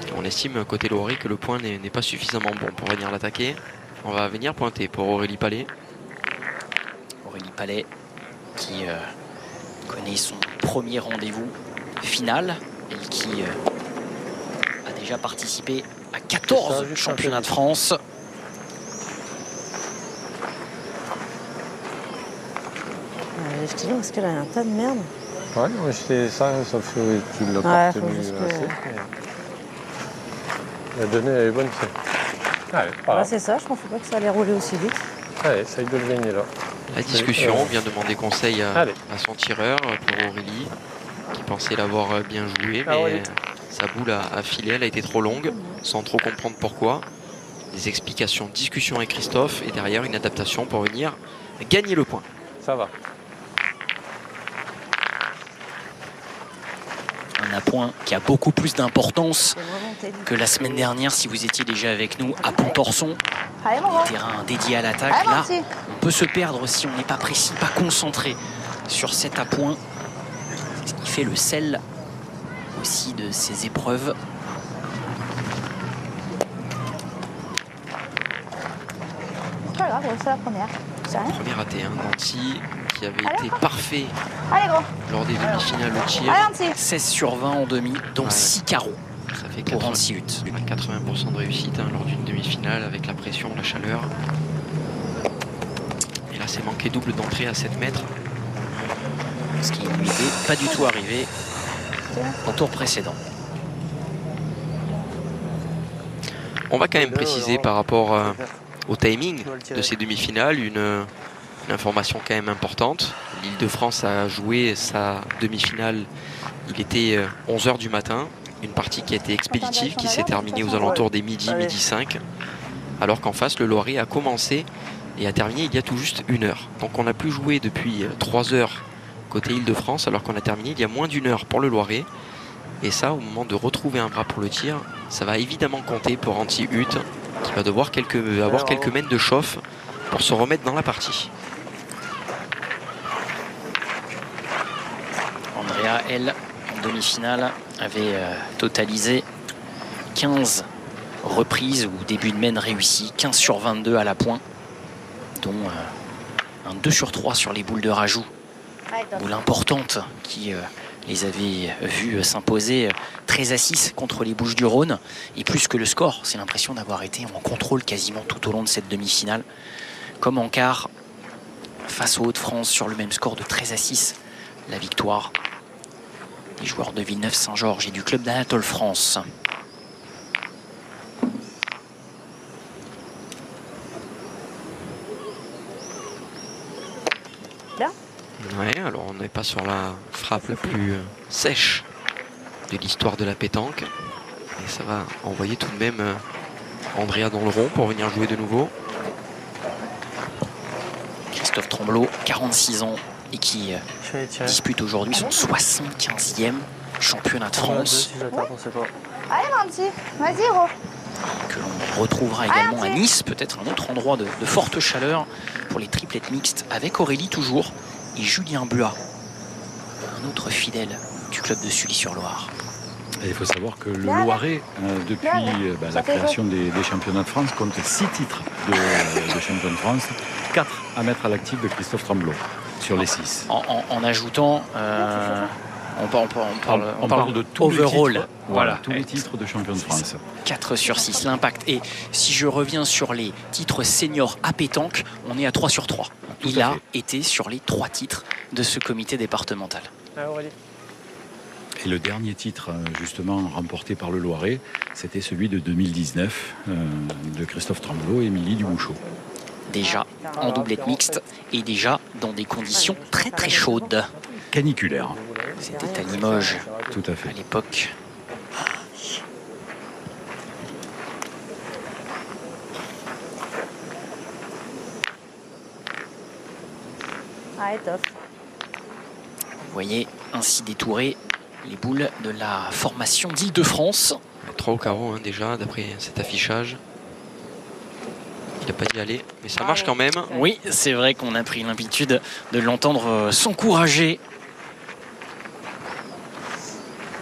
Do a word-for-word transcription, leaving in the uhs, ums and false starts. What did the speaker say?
On estime côté Loiret que le point n'est pas suffisamment bon pour venir l'attaquer. On va venir pointer pour Aurélie Palais. Aurélie Palais qui euh, connaît son premier rendez-vous final et qui euh, a déjà participé à quatorze championnats de France. Euh, je te dis, parce qu'elle a un tas de merde. Ouais, moi j'étais ça, sauf que tu l'as Ouais, pas faut retenu juste assez. que- La donnée elle est bonne, c'est. Allez, Bah, voilà. c'est ça, je pensais pas que ça allait rouler aussi vite. Allez, essaye de le gagner là. La discussion, on vient demander conseil à, Allez. à son tireur pour Aurélie, qui pensait l'avoir bien joué, Ah, mais Aurélie. sa boule a, a filé, elle a été trop longue, sans trop comprendre pourquoi. Des explications, discussion avec Christophe, et derrière une adaptation pour venir gagner le point. Ça va. Un appoint qui a beaucoup plus d'importance C'est vraiment terrible. que la semaine dernière si vous étiez déjà avec nous à Pontorson. Allez, mon gars. Terrain dédié à l'attaque. Allez, mon Là, petit. on peut se perdre si on n'est pas précis, pas concentré sur cet appoint. Ce qui fait le sel aussi de ces épreuves. C'est pas grave, c'est la première. C'est rien. Premier raté, hein, Nancy, qui avait Allez, été encore. parfait Allez, gros. lors des demi-finales au tir. Allez, un petit. seize sur vingt en demi, dont Ouais. six carreaux Ça fait pour quatre-vingts Nancy Hutt. quatre-vingts pour cent de réussite hein, lors d'une demi-finale avec la pression, la chaleur. Et là, c'est manqué double d'entrée à sept mètres. Ce qui ne lui est pas du tout arrivé au tour précédent. On va quand même préciser par rapport euh, au timing de ces demi-finales une, une information quand même importante. L'Île-de-France a joué sa demi-finale, il était euh, onze heures du matin. Une partie qui a été expéditive, qui s'est terminée aux alentours des midi, midi cinq. Alors qu'en face, le Loiret a commencé et a terminé il y a tout juste une heure. Donc on a pu jouer depuis trois heures côté Île-de-France, alors qu'on a terminé il y a moins d'une heure pour le Loiret. Et ça, au moment de retrouver un bras pour le tir, ça va évidemment compter pour Nancy Hutt, qui va devoir quelques, avoir quelques mètres de chauffe pour se remettre dans la partie. Andrea, elle, en demi-finale, avait euh, totalisé quinze reprises ou début de mène réussi, quinze sur vingt-deux à la pointe, dont euh, un deux sur trois sur les boules de rajout. Boule importante qui euh, les avait vus s'imposer treize à six contre les Bouches-du-Rhône. Et plus que le score, c'est l'impression d'avoir été en contrôle quasiment tout au long de cette demi-finale. Comme en quart, face aux Hauts-de-France sur le même score de treize à six, la victoire des joueurs de Villeneuve-Saint-Georges et du club d'Anatole France. Là. Ouais, alors on n'est pas sur la frappe la plus euh, sèche de l'histoire de la pétanque. Et ça va envoyer tout de même euh, Andrea dans le rond pour venir jouer de nouveau. Christophe Tremblot, quarante-six ans, et qui euh, dispute aujourd'hui son soixante-quinzième championnat de France, Allez, mon petit. Vas-y, gros. que l'on retrouvera également à Nice, peut-être un autre endroit de, de forte chaleur pour les triplettes mixtes, avec Aurélie toujours et Julien Blois, un autre fidèle du club de Sully-sur-Loire. Et il faut savoir que le Loiret, euh, depuis euh, bah, la création des, des championnats de France, compte six titres de, de champion de France, quatre à mettre à l'actif de Christophe Tremblot sur les six. En, en- en ajoutant, euh, on, par- on par- on parle, On parle de tous les overall. titres, voilà, tous les titres de champion de France. quatre sur six, l'impact. Et si je reviens sur les titres seniors à pétanque, on est à trois sur trois. Tout Il à a fait. été sur les trois titres de ce comité départemental. Et le dernier titre, euh, justement, remporté par le Loiret, c'était celui de deux mille dix-neuf, euh, de Christophe Tremblot et Émilie Dubouchot. Déjà en doublette mixte et déjà dans des conditions très très chaudes. Caniculaire, C'était à Limoges tout à à fait. l'époque. Allez, top. Vous voyez ainsi détourées les boules de la formation d'Île-de-France. trois au carreau hein, déjà, d'après cet affichage. Il n'a pas dit aller, mais ça marche quand même. Oui, c'est vrai qu'on a pris l'habitude de l'entendre s'encourager